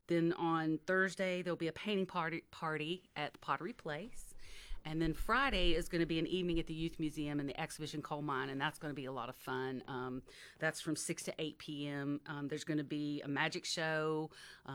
Then on Thursday, there'll be a painting party at the Pottery Place. And then Friday is going to be an evening at the Youth Museum and the Exhibition Coal Mine, and that's going to be a lot of fun. That's from 6 to 8 p.m. There's going to be a magic show,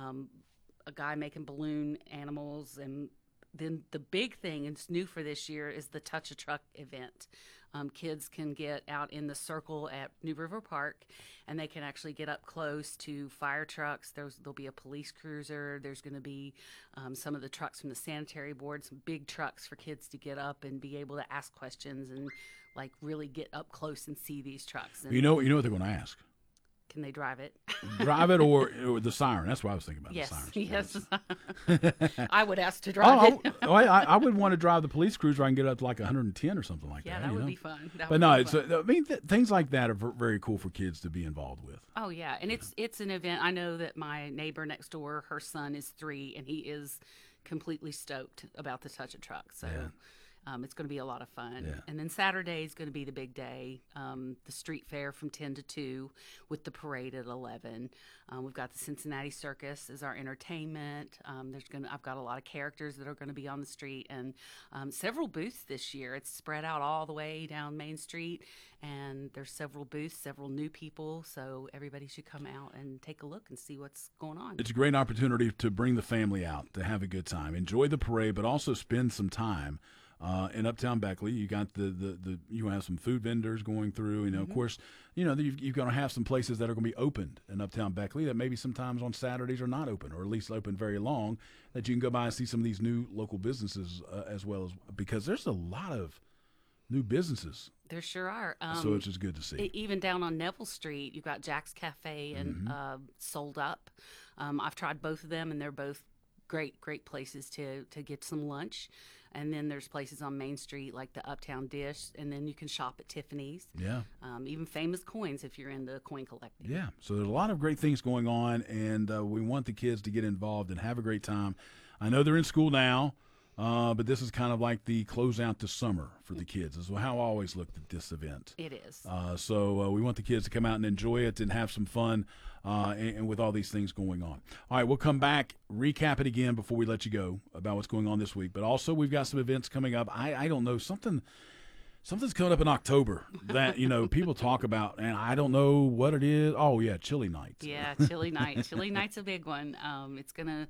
a guy making balloon animals, and then the big thing, and it's new for this year, is the Touch a Truck event. Kids can get out in the circle at New River Park, and they can actually get up close to fire trucks. There'll be a police cruiser. There's going to be some of the trucks from the sanitary board, some big trucks for kids to get up and be able to ask questions and like really get up close and see these trucks. And You know what they're going to ask. can they drive it? Drive it or the siren. That's what I was thinking about. Yes, the sirens. yes. I would ask to drive it. I would want to drive the police cruiser. I can get up to like 110 or something like Yeah, that. that would be fun. But no, it's I mean things like that are very cool for kids to be involved with. Oh yeah, and it's an event. I know that my neighbor next door, her son is 3, and he is completely stoked about the Touch a Truck. So it's going to be a lot of fun. Yeah. And then Saturday is going to be the big day, the street fair from 10 to 2 with the parade at 11. We've got the Cincinnati Circus as our entertainment. I've got a lot of characters that are going to be on the street, and several booths this year. It's spread out all the way down Main Street, and there's several booths, several new people, so everybody should come out and take a look and see what's going on. It's a great opportunity to bring the family out to have a good time, enjoy the parade, but also spend some time in Uptown Beckley. You got you have some food vendors going through. Of course, you've got to have some places that are going to be opened in Uptown Beckley that maybe sometimes on Saturdays are not open, or at least open very long, that you can go by and see some of these new local businesses as well, as because there's a lot of new businesses. There sure are. So it's just good to see. Even down on Neville Street, you've got Jack's Cafe and Sold Up. I've tried both of them, and they're both great places to get some lunch. And then there's places on Main Street like the Uptown Dish, and then you can shop at Tiffany's. Yeah. Even Famous Coins if you're into coin collecting. Yeah. So there's a lot of great things going on, and we want the kids to get involved and have a great time. I know they're in school now, but this is kind of like the closeout to summer for the kids. This is how I always looked at this event. It is. So we want the kids to come out and enjoy it and have some fun and with all these things going on. All right, we'll come back, recap it again before we let you go about what's going on this week. But also we've got some events coming up. I don't know, something's coming up in October that, people talk about, and I don't know what it is. Oh, yeah, Chili Night. Yeah, Chili Night. Chili Night's a big one. It's going to,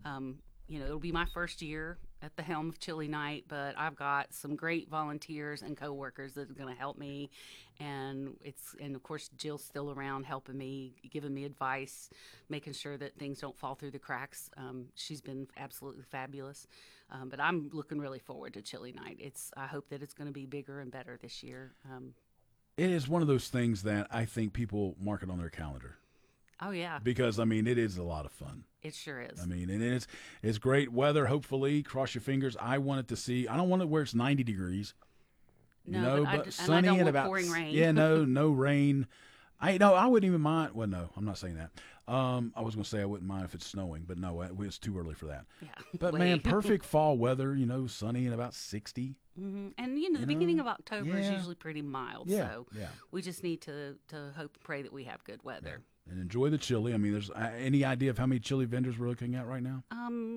it'll be my first year at the helm of Chili Night, but I've got some great volunteers and coworkers that are going to help me, and of course Jill's still around helping me, giving me advice, making sure that things don't fall through the cracks. She's been absolutely fabulous, but I'm looking really forward to Chili Night. I hope that it's going to be bigger and better this year. It is one of those things that I think people mark it on their calendar. Oh yeah, because it is a lot of fun. It sure is. And it's great weather. Hopefully, cross your fingers. I want it to see. I don't want it where it's 90 degrees. No, but sunny sunny and I don't and want about pouring rain. Yeah, no rain. I wouldn't even mind. Well, no, I'm not saying that. I was going to say I wouldn't mind if it's snowing, but no, it's too early for that. Yeah, but man, perfect fall weather. sunny and about 60. Mm-hmm. And the beginning of October is Yeah. usually pretty mild. Yeah, So yeah. we just need to hope and pray that we have good weather. And enjoy the chili. There's any idea of how many chili vendors we're looking at right now?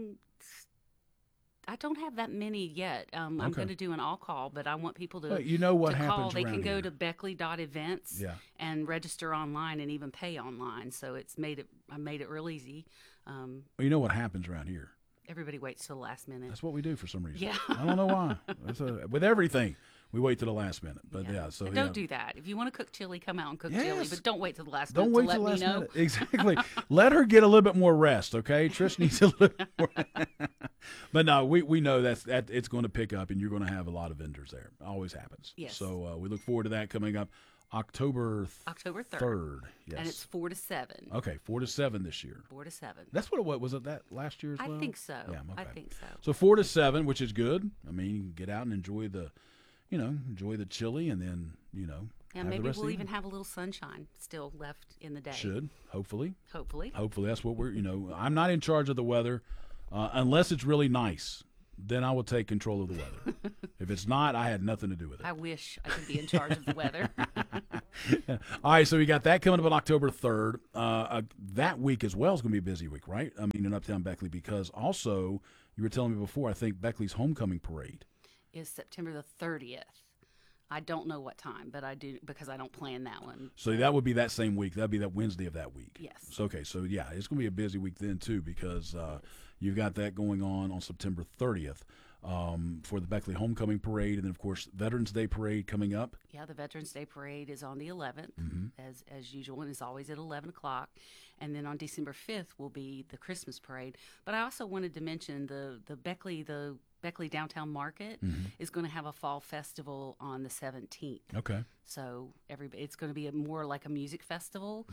I don't have that many yet. I'm Okay. going to do an all call, but I want people to But you know what to happens call. They around can go here. to Beckley.events Yeah. and register online and even pay online. So I made it real easy. Well, you know what happens around here? Everybody waits till the last minute. That's what we do for some reason. Yeah. I don't know why. With everything, we wait to the last minute. But so And don't do that. If you want to cook chili, come out and cook chili, Yes. but don't wait till the last Don't minute wait to till the let last me know. minute. Exactly. Let her get a little bit more rest, okay? Trish needs a little more. But no, we know that it's going to pick up, and you're going to have a lot of vendors there. It always happens. Yes. So we look forward to that coming up October 3rd. Yes. And it's 4 to 7. Okay, 4 to 7 this year. 4 to 7. That's what it was. Was it that last year as I well? think so. Yeah, okay. I think so. So 4 to 7, which is good. You can get out and enjoy the chili, and then Yeah, have maybe the rest of we'll the even evening. have a little sunshine still left in the day. Should hopefully Hopefully. that's what we're. I'm not in charge of the weather unless it's really nice. then I will take control of the weather. If it's not, I had nothing to do with it. I wish I could be in charge of the weather. All right, so we got that coming up on October 3rd. That week as well is going to be a busy week, right? I mean, in Uptown Beckley, because also, you were telling me before, I think Beckley's homecoming parade. Is September the 30th. I don't know what time, but I do because I don't plan that one. So that would be that same week. That would be that Wednesday of that week. Yes. So, okay, so yeah, it's going to be a busy week then too, because you've got that going on September 30th for the Beckley Homecoming Parade, and then of course Veterans Day Parade coming up. Yeah, the Veterans Day Parade is on the 11th, as usual, and it's always at 11 o'clock. And then on December 5th will be the Christmas Parade. But I also wanted to mention the Beckley Downtown Market is going to have a fall festival on the 17th. Okay. So it's going to be more like a music festival.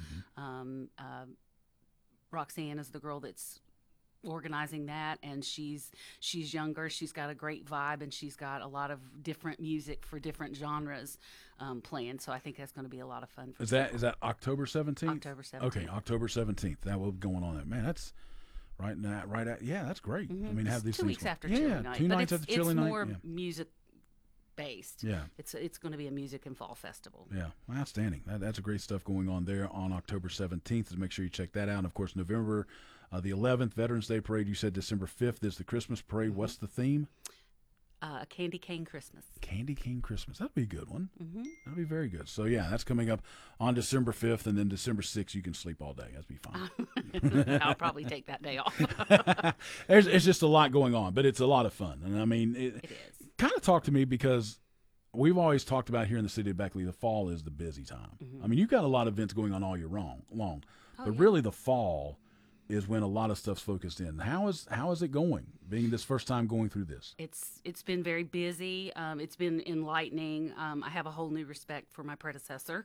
Roxanne is the girl that's organizing that, and she's younger. She's got a great vibe, and she's got a lot of different music for different genres planned. So I think that's going to be a lot of fun. Is that October 17th? October 17th. Okay, October 17th. That will be going on there. Man, that's yeah, that's great. I mean, have these 2 things weeks after yeah, Chili Night. 2 But nights after Chili it's Night. more Yeah. music based. Yeah. It's going to be a music and fall festival. Yeah, outstanding. That's a great stuff going on there on October 17th. So make sure you check that out. And of course, November the 11th, Veterans Day Parade. You said December 5th is the Christmas Parade. What's the theme? A Candy Cane Christmas. Candy Cane Christmas. That'd be a good one. That'd be very good. So yeah, that's coming up on December 5th, and then December 6th you can sleep all day. That'd be fine. I'll probably take that day off. It's just a lot going on, but it's a lot of fun. And I mean, It is. kind of talk to me, because we've always talked about here in the city of Beckley, the fall is the busy time. I mean, you've got a lot of events going on all year long, but really the fall is when a lot of stuff's focused in. How is it going, being this first time going through this? It's been very busy. It's been enlightening. I have a whole new respect for my predecessor.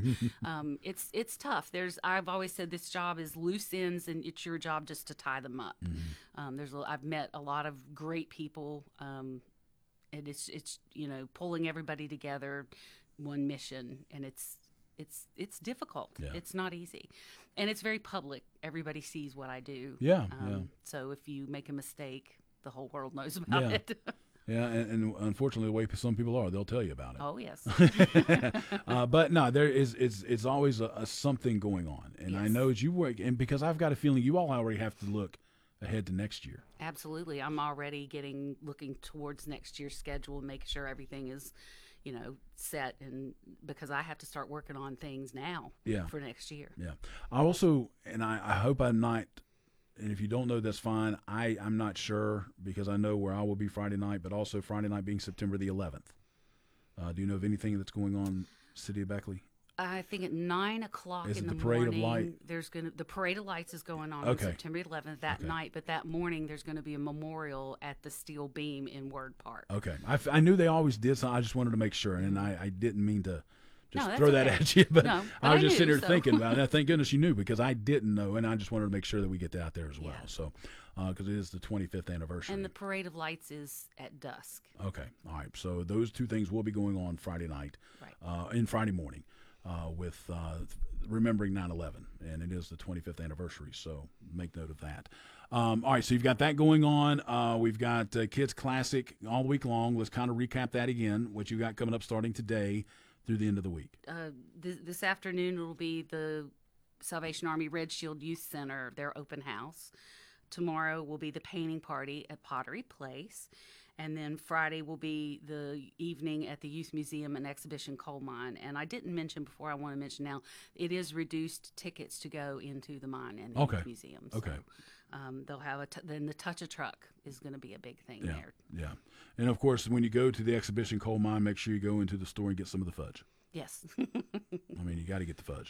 It's tough. I've always said this job is loose ends, and it's your job just to tie them up. I've met a lot of great people, and it's pulling everybody together, one mission, and it's difficult. Yeah. It's not easy, and it's very public. Everybody sees what I do. Yeah, So if you make a mistake, the whole world knows about Yeah. it. Yeah, and unfortunately, the way some people are, they'll tell you about it. Oh yes. But no, it's always a something going on, and I Yes. know as you work, and because I've got a feeling you all already have to look ahead to next year. Absolutely. I'm already looking towards next year's schedule and making sure everything is, set, and because I have to start working on things now Yeah. for next year. Yeah, I also, and I hope I'm not. And if you don't know, that's fine. I'm not sure, because I know where I will be Friday night, but also Friday night being September the 11th. Do you know of anything that's going on, City of Beckley? I think at 9 o'clock Is in it the the Parade of morning, Light? the Parade of Lights is going on Okay. September 11th that Okay. night, but that morning there's going to be a memorial at the Steel Beam in Word Park. Okay, I knew they always did, so I just wanted to make sure, and I didn't mean to just No, that's throw that okay. at you, but, No, but I was I just knew, sitting here so. thinking about it. Thank goodness you knew, because I didn't know, and I just wanted to make sure that we get that out there as well. Yeah. So, because it is the 25th anniversary. And the Parade of Lights is at dusk. Okay, all right. So those two things will be going on Friday night, Right. and Friday morning, with remembering 9/11, and it is the 25th anniversary. So make note of that. All right, so you've got that going on. We've got Kids Classic all week long. Let's kind of recap that again. What you got coming up starting today through the end of the week. This afternoon will be the Salvation Army Red Shield Youth Center, their open house. Tomorrow will be the painting party at Pottery Place. And then Friday will be the evening at the Youth Museum and Exhibition Coal Mine. And I didn't mention before, I want to mention now, it is reduced tickets to go into the mine and the Okay. Youth Museum. So, Okay. they'll have then the Touch a Truck is going to be a big thing Yeah, there. yeah. And of course, when you go to the Exhibition Coal Mine, make sure you go into the store and get some of the fudge. Yes. I mean, you got to get the fudge.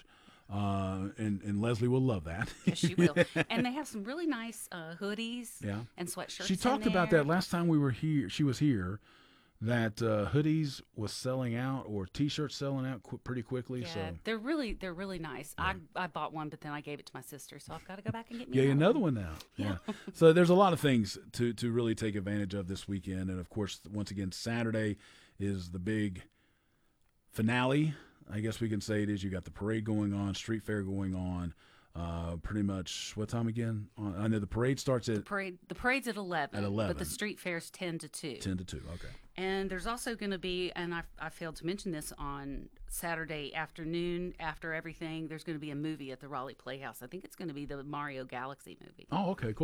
And Leslie will love that. Yes, she will. And they have some really nice hoodies Yeah. and sweatshirts. She talked about that last time we were here. She was here. That hoodies was selling out, or T-shirts selling out pretty quickly. Yeah, So they're really nice. I bought one, but then I gave it to my sister, so I've got to go back and get me yeah, another one now. Yeah. So there's a lot of things to really take advantage of this weekend, and of course, once again, Saturday is the big finale. I guess we can say it is. You got the parade going on, street fair going on. Pretty much what time again? I know the parade starts at The parade's at 11. At 11. But the street fair's 10 to 2. 10 to 2. Okay. And there's also going to be, and I failed to mention this, on Saturday afternoon after everything, there's going to be a movie at the Raleigh Playhouse. I think it's going to be the Mario Galaxy movie. Oh, okay, cool.